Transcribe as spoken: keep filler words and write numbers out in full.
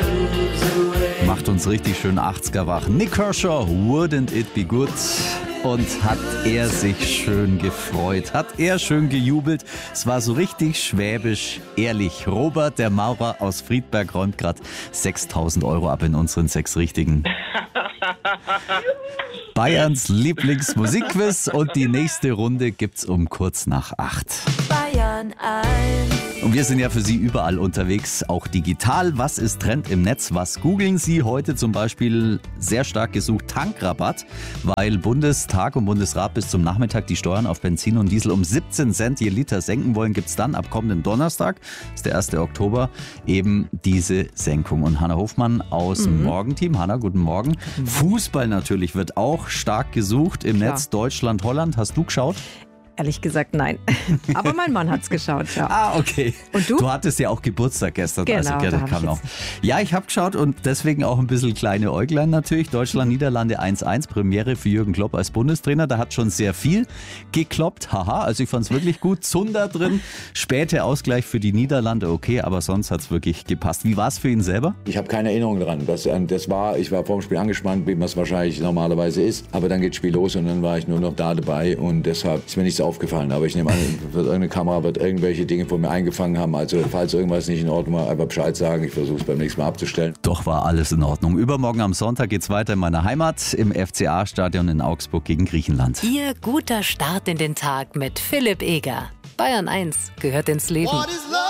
Macht uns richtig schön achtziger wach. Nik Kershaw, Wouldn't It Be Good? Und hat er sich schön gefreut, hat er schön gejubelt. Es war so richtig schwäbisch ehrlich. Robert, der Maurer aus Friedberg, räumt gerade sechstausend Euro ab in unseren sechs Richtigen. Bayerns Lieblingsmusikquiz und die nächste Runde gibt's um kurz nach acht. Bayern eins. Und wir sind ja für Sie überall unterwegs, auch digital. Was ist Trend im Netz? Was googeln Sie heute zum Beispiel? Sehr stark gesucht Tankrabatt, weil Bundestag und Bundesrat bis zum Nachmittag die Steuern auf Benzin und Diesel um siebzehn Cent je Liter senken wollen. Gibt es dann ab kommenden Donnerstag, das ist der erste Oktober, eben diese Senkung. Und Hanna Hofmann aus dem Mhm. Morgenteam. Hanna, guten Morgen. Fußball natürlich wird auch stark gesucht im Klar. Netz. Deutschland, Holland. Hast du geschaut? Ehrlich gesagt, nein. Aber mein Mann hat's geschaut, ja. Ah, okay. Und du? Du hattest ja auch Geburtstag gestern. Genau, also, ja, da das hab kam ich noch. jetzt- Ja, ich habe geschaut und deswegen auch ein bisschen kleine Äuglein natürlich. Deutschland, Niederlande eins eins, Premiere für Jürgen Klopp als Bundestrainer. Da hat schon sehr viel gekloppt. Haha, also ich fand es wirklich gut. Zunder drin, später Ausgleich für die Niederlande, okay, aber sonst hat es wirklich gepasst. Wie war es für ihn selber? Ich habe keine Erinnerung dran. Das, das war, ich war vor dem Spiel angespannt, wie man es wahrscheinlich normalerweise ist. Aber dann geht das Spiel los und dann war ich nur noch da dabei und deshalb ist mir nichts aufgefallen. Aber ich nehme an, wird irgendeine Kamera wird irgendwelche Dinge von mir eingefangen haben. Also falls irgendwas nicht in Ordnung war, einfach Bescheid sagen. Ich versuche es beim nächsten Mal abzustellen. Doch war alles in Ordnung. Übermorgen am Sonntag geht's weiter in meiner Heimat im F C A-Stadion in Augsburg gegen Griechenland. Ihr guter Start in den Tag mit Philipp Eger. Bayern eins gehört ins Leben.